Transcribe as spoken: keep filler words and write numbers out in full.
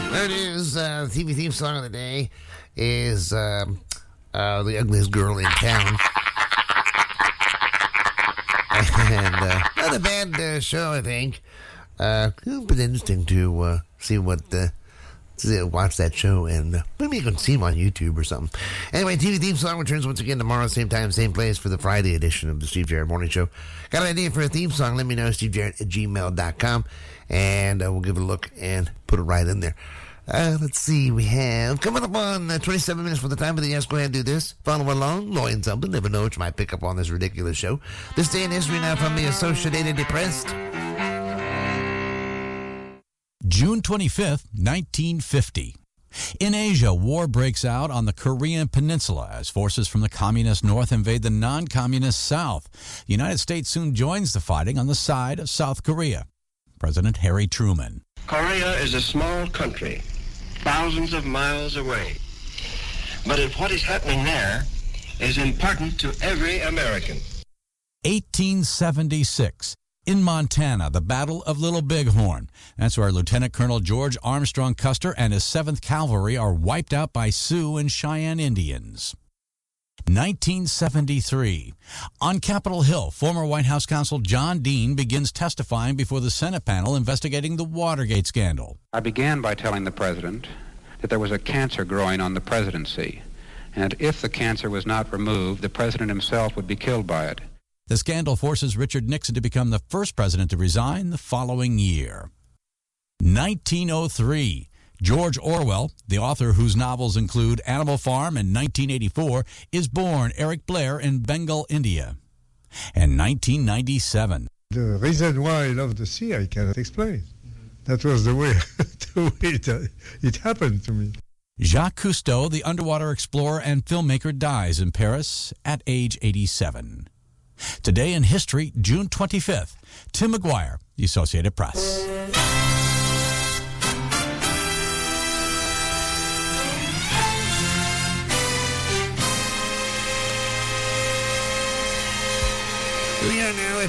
There it is. Uh, the T V theme song of the day is um, uh, The Ugliest Girl in Town. And uh, not a bad uh, show, I think. Uh, it's been interesting to uh, see what, uh, to watch that show, and uh, maybe you can see him on YouTube or something. Anyway, T V theme song returns once again tomorrow, same time, same place for the Friday edition of the Steve Jarrett Morning Show. Got an idea for a theme song? Let me know, steve jarrett at gmail dot com, and uh, we'll give it a look and put it right in there. Uh, let's see, we have coming up on uh, twenty-seven minutes for the time of the yes. Go ahead and do this. Follow along, learn something. Never know what you might pick up on this ridiculous show. This day in history now from the Associated Press. June twenty-fifth, nineteen fifty. In Asia, war breaks out on the Korean Peninsula as forces from the communist north invade the non-communist south. The United States soon joins the fighting on the side of South Korea. President Harry Truman. Korea is a small country, thousands of miles away. But if what is happening there is important to every American. eighteen seventy-six. In Montana, the Battle of Little Bighorn. That's where Lieutenant Colonel George Armstrong Custer and his seventh Cavalry are wiped out by Sioux and Cheyenne Indians. nineteen seventy-three. On Capitol Hill, former White House counsel John Dean begins testifying before the Senate panel investigating the Watergate scandal. I began by telling the president that there was a cancer growing on the presidency, and if the cancer was not removed, the president himself would be killed by it. The scandal forces Richard Nixon to become the first president to resign the following year. nineteen oh three. George Orwell, the author whose novels include Animal Farm and nineteen eighty-four, is born Eric Blair in Bengal, India. And nineteen ninety-seven. The reason why I love the sea, I cannot explain. That was the way, the way it, uh, it happened to me. Jacques Cousteau, the underwater explorer and filmmaker, dies in Paris at age eighty-seven. Today in history, June twenty-fifth. Tim McGuire, The Associated Press. We are now at